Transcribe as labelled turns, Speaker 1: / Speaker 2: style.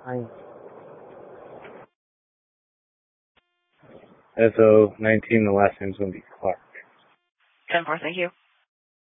Speaker 1: Hi.
Speaker 2: SO19, the last name's going to be Clark.
Speaker 3: 10-4, thank you.